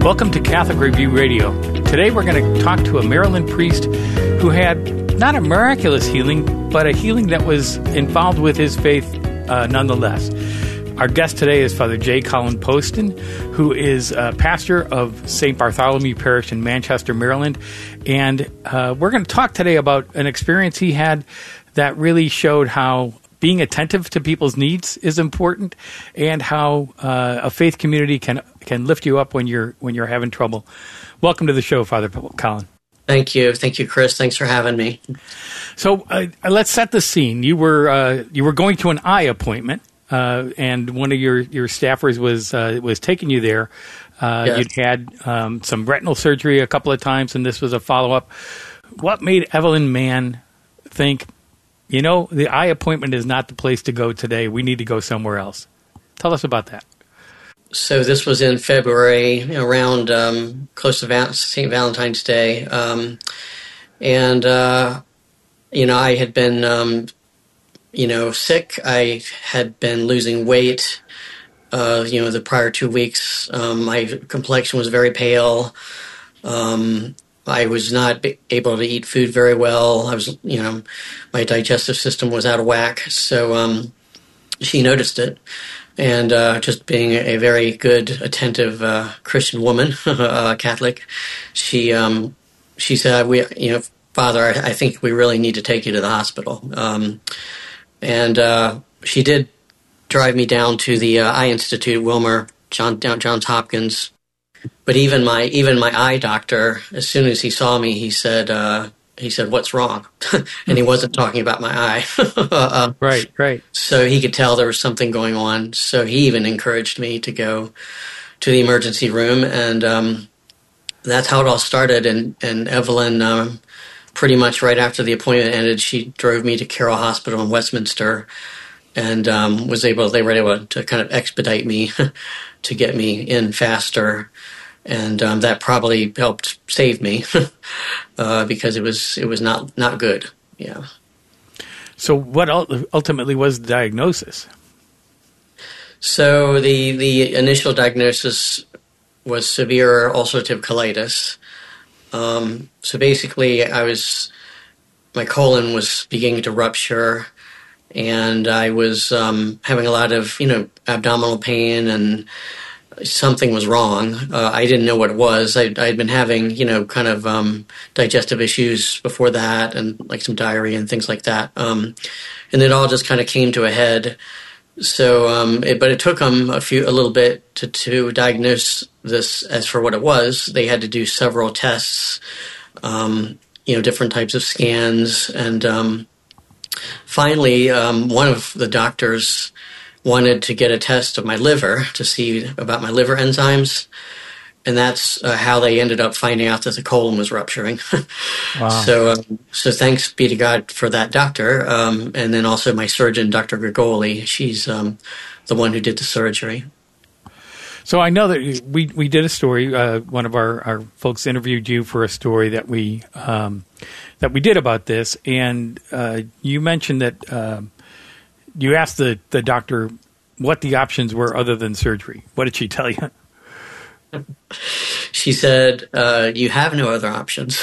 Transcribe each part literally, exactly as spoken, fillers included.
Welcome to Catholic Review Radio. Today we're going to talk to a Maryland priest who had not a miraculous healing, but a healing that was involved with his faith uh, nonetheless. Our guest today is Father J. Colin Poston, who is uh, pastor of Saint Bartholomew Parish in Manchester, Maryland. And uh, we're going to talk today about an experience he had that really showed how being attentive to people's needs is important, and how uh, a faith community can can lift you up when you're when you're having trouble. Welcome to the show, Father Colin. Thank you, thank you, Chris. Thanks for having me. So uh, let's set the scene. You were uh, you were going to an eye appointment, uh, and one of your, your staffers was uh, was taking you there. Uh, yes. You'd had um, some retinal surgery a couple of times, and this was a follow up. What made Evelyn Mann think, you know, the eye appointment is not the place to go today. We need to go somewhere else? Tell us about that. So this was in February, around um, close to Val- Saint Valentine's Day. Um, and, uh, you know, I had been, um, you know, sick. I had been losing weight, uh, you know, the prior two weeks. Um, my complexion was very pale. Um I was not able to eat food very well. I was, you know, my digestive system was out of whack. So um, she noticed it. And uh, just being a very good, attentive uh, Christian woman, uh, Catholic, she um, she said, "We, you know, Father, I, I think we really need to take you to the hospital." Um, and uh, she did drive me down to the uh, Eye Institute, Wilmer, John, down Johns Hopkins. But even my even my eye doctor, as soon as he saw me, he said, uh, he said, "What's wrong?" And he wasn't talking about my eye. uh, right, right. So he could tell there was something going on. So he even encouraged me to go to the emergency room, and um, that's how it all started. And and Evelyn, um, pretty much right after the appointment ended, she drove me to Carroll Hospital in Westminster, and um, was able they were able to kind of expedite me to get me in faster. And um, that probably helped save me uh, because it was it was not, not good. Yeah. So what ultimately was the diagnosis? So the the initial diagnosis was severe ulcerative colitis. Um, so basically, I was my colon was beginning to rupture, and I was um, having a lot of you know abdominal pain, and something was wrong. Uh, I didn't know what it was. I had been having, you know, kind of um, digestive issues before that, and like some diarrhea and things like that. Um, and it all just kind of came to a head. So, um, it, but it took them a few, a little bit to, to diagnose this as for what it was. They had to do several tests, um, you know, different types of scans, and um, finally, um, one of the doctors wanted to get a test of my liver to see about my liver enzymes, and that's uh, how they ended up finding out that the colon was rupturing. Wow. So, um, so thanks be to God for that doctor, um, and then also my surgeon, Doctor Grigoli. She's um, the one who did the surgery. So I know that we we did a story. Uh, one of our, our folks interviewed you for a story that we um, that we did about this, and uh, you mentioned that. Uh, You asked the, the doctor what the options were other than surgery. What did she tell you? She said, uh, you have no other options.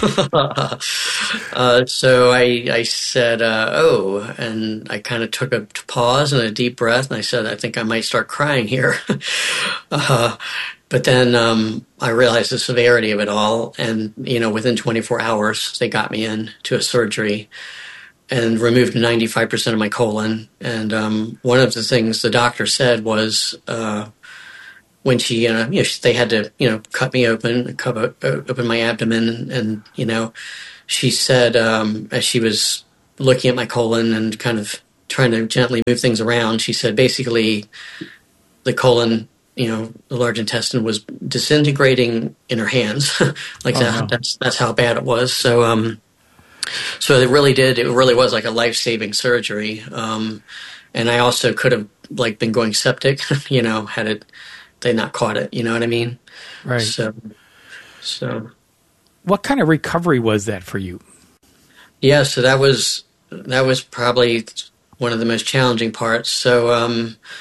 uh, so I, I said, uh, oh, and I kind of took a pause and a deep breath, and I said, I think I might start crying here. uh, but then um, I realized the severity of it all, and, you know, within twenty-four hours, they got me in to a surgery and removed ninety-five percent of my colon. And um, one of the things the doctor said was uh, when she, uh, you know, they had to, you know, cut me open, cover, open my abdomen, and, you know, she said um, as she was looking at my colon and kind of trying to gently move things around, she said basically the colon, you know, the large intestine was disintegrating in her hands. like oh, that. Wow. That's that's how bad it was. So, um, So it really did. It really was like a life-saving surgery. Um, and I also could have like been going septic, you know, had it they not caught it. You know what I mean? Right. So, so. What kind of recovery was that for you? Yeah. So that was that was probably one of the most challenging parts. So um,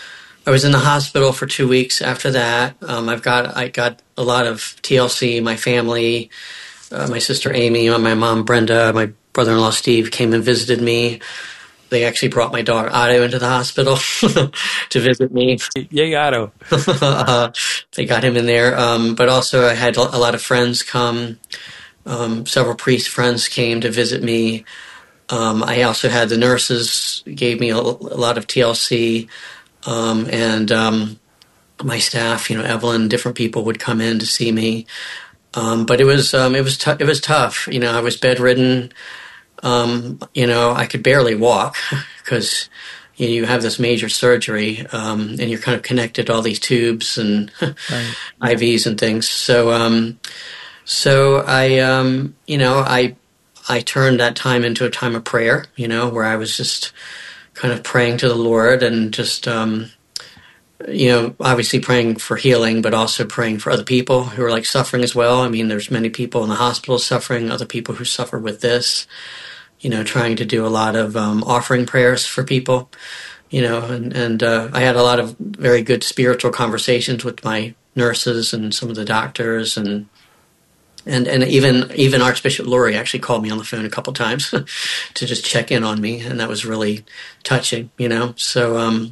I was in the hospital for two weeks after that. Um, I've got I got a lot of T L C. My family, uh, my sister Amy, my mom Brenda, my brother-in-law Steve came and visited me. They actually brought my dog Otto into the hospital to visit me. Yay, Otto. uh, they got him in there. Um, but also I had a lot of friends come. Um, several priest friends came to visit me. Um, I also had the nurses gave me a, a lot of T L C. Um, and um, my staff, you know, Evelyn, different people would come in to see me. Um, but it was um, it was t- it was tough. You know, I was bedridden. Um, you know, I could barely walk because you, know, you have this major surgery, um, and you're kind of connected to all these tubes and right. I Vs and things. So, um, so I, um, you know, I I turned that time into a time of prayer. You know, where I was just kind of praying to the Lord and just, um, you know, obviously praying for healing, but also praying for other people who are like suffering as well. I mean, there's many people in the hospital suffering, other people who suffer with this. You know, trying to do a lot of um, offering prayers for people, you know, and, and uh, I had a lot of very good spiritual conversations with my nurses and some of the doctors, and and and even even Archbishop Lurie actually called me on the phone a couple times to just check in on me, and that was really touching, you know. So, um,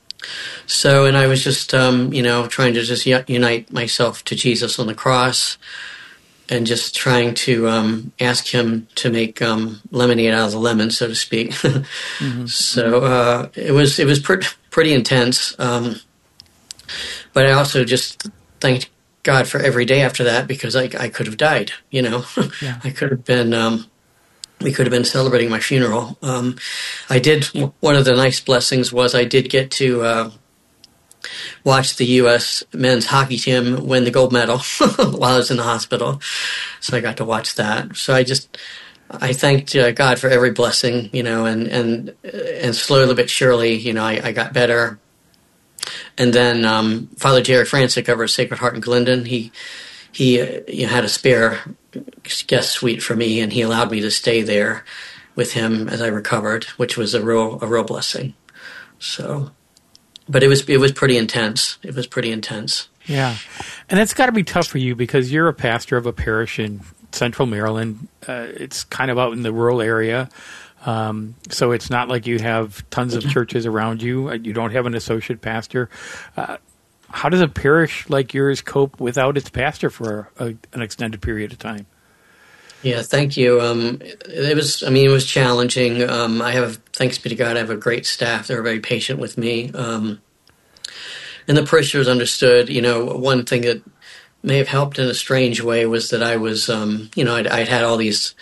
so and I was just, um, you know, trying to just unite myself to Jesus on the cross. And just trying to um, ask him to make um, lemonade out of the lemon, so to speak. mm-hmm. So uh, it was it was pre- pretty intense. Um, but I also just thanked God for every day after that, because I, I could have died. You know, yeah. I could have been. Um, we could have been celebrating my funeral. Um, I did. One of the nice blessings was I did get to. Uh, watched the U S men's hockey team win the gold medal while I was in the hospital. So I got to watch that. So I just, I thanked uh, God for every blessing, you know, and, and, and slowly but surely, you know, I, I got better. And then um, Father Jerry Francic over at Sacred Heart in Glendon, he, he uh, you know, had a spare guest suite for me, and he allowed me to stay there with him as I recovered, which was a real, a real blessing. So... But it was it was pretty intense. It was pretty intense. Yeah, and it's got to be tough for you because you're a pastor of a parish in Central Maryland. Uh, it's kind of out in the rural area, um, so it's not like you have tons of churches around you. You don't have an associate pastor. Uh, how does a parish like yours cope without its pastor for a, an extended period of time? Yeah, thank you. Um, it was, I mean, it was challenging. Um, I have, thanks be to God, I have a great staff. They were very patient with me. Um, and the parishioners understood, you know, one thing that may have helped in a strange way was that I was, um, you know, I'd, I'd had all these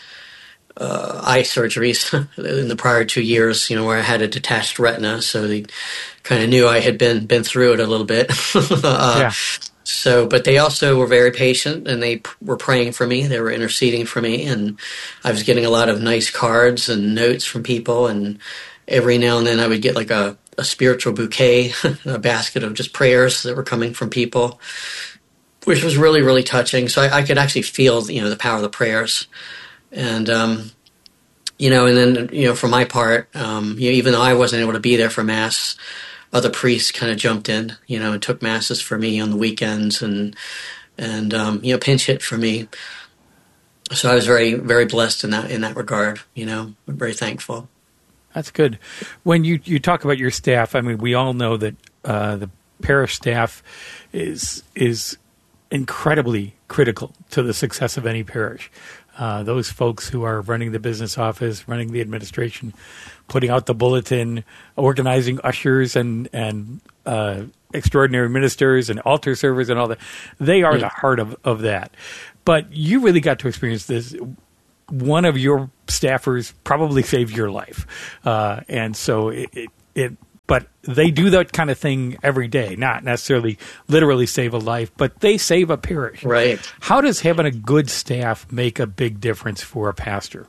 uh, eye surgeries in the prior two years, you know, where I had a detached retina. So they kind of knew I had been, been through it a little bit. uh, yeah. So, but they also were very patient, and they p- were praying for me. They were interceding for me, and I was getting a lot of nice cards and notes from people. And every now and then, I would get like a, a spiritual bouquet, a basket of just prayers that were coming from people, which was really, really touching. So I, I could actually feel, you know, the power of the prayers, and um, you know, and then you know, for my part, um, you know, even though I wasn't able to be there for Mass, other priests kind of jumped in, you know, and took masses for me on the weekends, and and um, you know, pinch hit for me. So I was very, very blessed in that in that regard. You know, very thankful. That's good. When you, you talk about your staff, I mean, we all know that uh, the parish staff is is incredibly critical to the success of any parish. Uh, those folks who are running the business office, running the administration, putting out the bulletin, organizing ushers and and uh, extraordinary ministers and altar servers and all that, they are yeah. the heart of, of that. But you really got to experience this. One of your staffers probably saved your life. Uh, and so it, it, it, but they do that kind of thing every day, not necessarily literally save a life, but they save a parish. Right. How does having a good staff make a big difference for a pastor?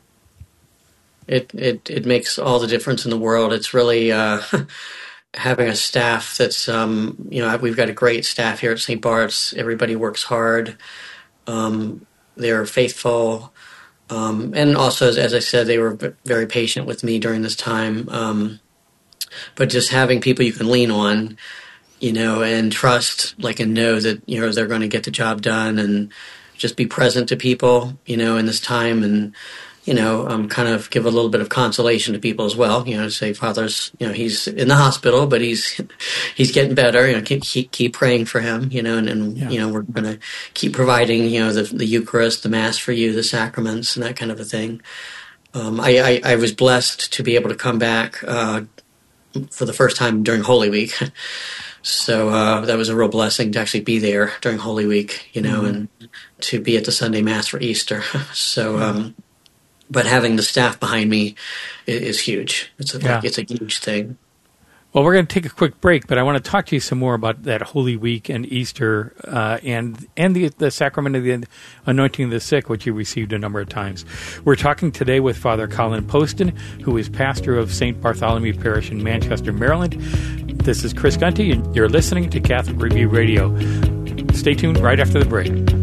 It, it, it makes all the difference in the world. It's really, uh, having a staff that's, um, you know, we've got a great staff here at Saint Bart's. Everybody works hard. Um, they're faithful. Um, and also, as, as I said, they were v- very patient with me during this time. Um, but just having people you can lean on, you know, and trust, like, and know that, you know, they're going to get the job done, and just be present to people, you know, in this time, and, you know, um, kind of give a little bit of consolation to people as well. You know, say, Father's, you know, he's in the hospital, but he's he's getting better. You know, keep keep, keep praying for him. You know, and, and yeah. you know, we're going to keep providing, you know, the the Eucharist, the Mass for you, the sacraments, and that kind of a thing. Um, I, I I was blessed to be able to come back uh, for the first time during Holy Week. So uh, that was a real blessing to actually be there during Holy Week, you know, mm-hmm. and to be at the Sunday Mass for Easter. So, mm-hmm. um, but having the staff behind me is, is huge. It's a, yeah. like, it's a huge thing. Well, we're going to take a quick break, but I want to talk to you some more about that Holy Week and Easter uh, and and the, the sacrament of the anointing of the sick, which you received a number of times. We're talking today with Father Colin Poston, who is pastor of Saint Bartholomew Parish in Manchester, Maryland. This is Chris Gunty, and you're listening to Catholic Review Radio. Stay tuned right after the break.